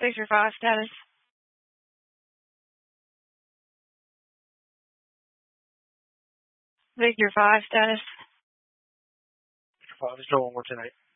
Victor 5 status. Victor 5 status. 5 is no one more tonight.